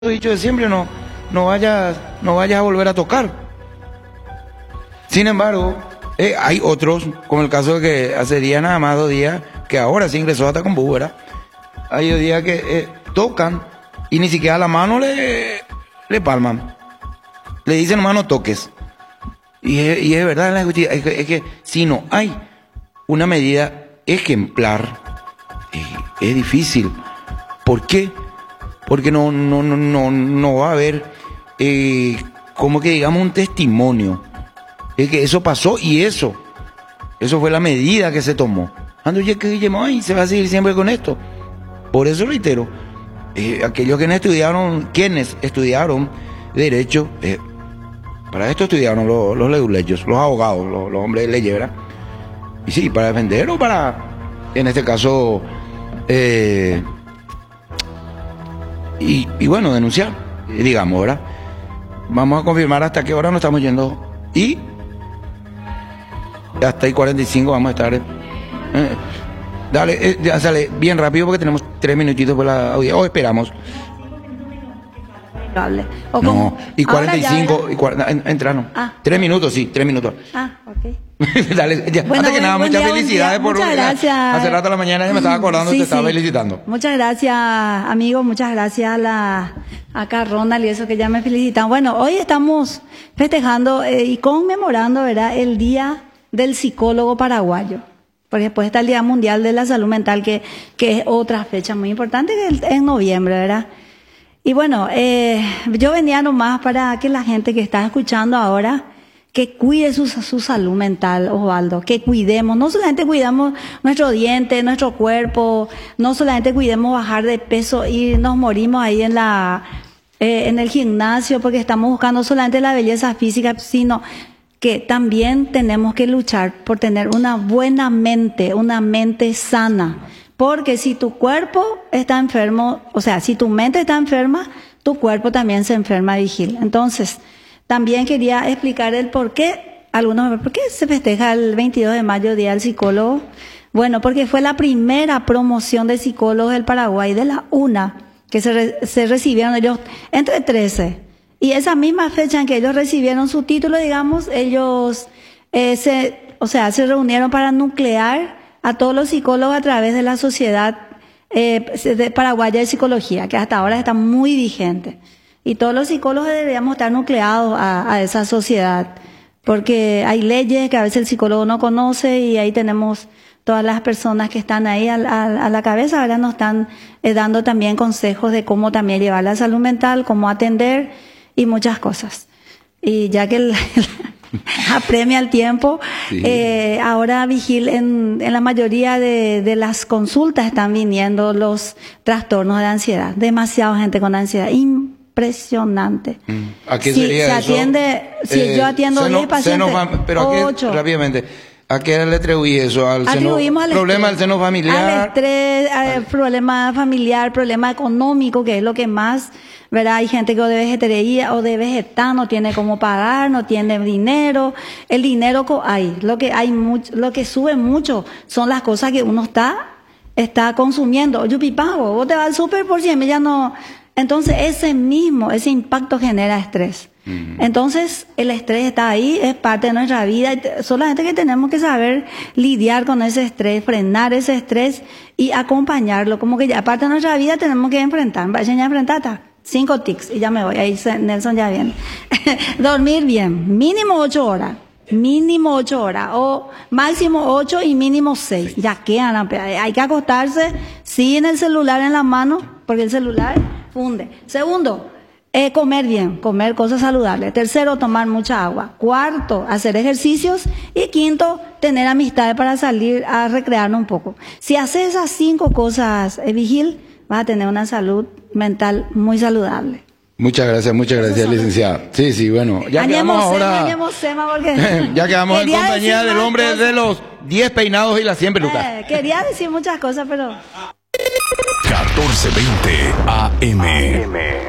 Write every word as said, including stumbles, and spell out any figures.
dicho de siempre, no, no vayas, no vayas a volver a tocar. Sin embargo, eh, hay otros, como el caso de que hace días nada más, dos días, que ahora se ingresó hasta con bus, ¿verdad? Hay dos días que eh, tocan y ni siquiera la mano le, le palman. Le dicen, nomás no toques. Y es, y es verdad, la justicia, es que, es que si no hay una medida ejemplar, eh, es difícil. ¿Por qué? Porque no, no, no, no, no va a haber, eh, como que digamos, un testimonio. Es que eso pasó y eso, eso fue la medida que se tomó. Ando ya que ay, se va a seguir siempre con esto. Por eso reitero, eh, aquellos que no estudiaron, quienes estudiaron derecho, eh, para esto estudiaron los, los leguleyos, los abogados, los, los hombres de leyes, ¿verdad? Y sí, para defender o para, en este caso, eh, y, y bueno, denunciar, digamos, ¿verdad? Vamos a confirmar hasta qué hora nos estamos yendo. Y hasta ahí cuarenta y cinco vamos a estar. Eh, dale, eh, ya sale bien rápido porque tenemos tres minutitos por la audiencia. O esperamos. O no, y cuarenta y cinco, y cuarenta, en, entraron. Ah. Tres minutos, sí, tres minutos. Ah, ok. Dale, ya, bueno, antes que nada, buen muchas día, felicidades por muchas gracias. Hace rato a la mañana ya me estaba acordando, sí, te estaba sí. felicitando. Muchas gracias, amigo, muchas gracias a la acá Ronald y eso que ya me felicitan. Bueno, hoy estamos festejando eh, y conmemorando, ¿verdad?, el Día del Psicólogo Paraguayo. Porque después está el Día Mundial de la Salud Mental, que, que es otra fecha muy importante, que es en noviembre, ¿verdad? Y bueno, eh, yo venía nomás para que la gente que está escuchando ahora, que cuide su, su salud mental, Osvaldo, que cuidemos, no solamente cuidamos nuestro diente, nuestro cuerpo, no solamente cuidemos bajar de peso y nos morimos ahí en la eh, en el gimnasio porque estamos buscando solamente la belleza física, sino que también tenemos que luchar por tener una buena mente, una mente sana. Porque si tu cuerpo está enfermo, o sea, si tu mente está enferma, tu cuerpo también se enferma, Vigil. Entonces, también quería explicar el por qué, algunos, ¿por qué se festeja el veintidós de mayo, Día del Psicólogo? Bueno, porque fue la primera promoción de psicólogos del Paraguay, de la UNA, que se, re, se recibieron ellos entre trece. Y esa misma fecha en que ellos recibieron su título, digamos, ellos, eh, se, o sea, se reunieron para nuclear a todos los psicólogos a través de la Sociedad eh, de Paraguaya de Psicología, que hasta ahora está muy vigente. Y todos los psicólogos deberíamos estar nucleados a, a esa sociedad, porque hay leyes que a veces el psicólogo no conoce y ahí tenemos todas las personas que están ahí a, a, a la cabeza, ahora nos están eh, dando también consejos de cómo también llevar la salud mental, cómo atender y muchas cosas. Y ya que el, apremia el tiempo, sí. eh, ahora Vigil, en, en la mayoría de, de las consultas están viniendo los trastornos de ansiedad, demasiada gente con ansiedad, impresionante. ¿A qué si, sería se eso? atiende, si eh, yo atiendo diez pacientes, seno, pero ¿a qué, ocho. Rápidamente, ¿a qué le atribuye eso? ¿Al seno, al problema del seno familiar? Al estrés, al al... problema familiar, problema económico, que es lo que más, ¿verdad? Hay gente que o de vegetería o de vegetal no tiene cómo pagar, no tiene dinero. El dinero hay, lo que hay mucho, lo que sube mucho son las cosas que uno está, está consumiendo. Yo pipago, vos te vas al súper por cien mil, ya no. Entonces ese mismo, ese impacto genera estrés. Uh-huh. Entonces el estrés está ahí, es parte de nuestra vida, solamente que tenemos que saber lidiar con ese estrés, frenar ese estrés y acompañarlo, como que ya parte de nuestra vida tenemos que enfrentar, vayan a enfrentar. Cinco tics y ya me voy, ahí Nelson ya viene. Dormir bien, mínimo ocho horas, mínimo ocho horas, o máximo ocho y mínimo seis, ya quedan, hay que acostarse, sí, en el celular en la mano, porque el celular funde. Segundo, eh, comer bien, comer cosas saludables. Tercero, tomar mucha agua. Cuarto, hacer ejercicios. Y quinto, tener amistades para salir a recrearnos un poco. Si haces esas cinco cosas, eh, Vigil, vas a tener una salud mental muy saludable. Muchas gracias, muchas gracias, licenciada. Sí, sí, bueno, ya añemos quedamos sema, ahora... añemos sema porque ya quedamos en compañía del hombre cosas. De los diez peinados y las cien pelucas. Eh, quería decir muchas cosas, pero... catorce veinte A M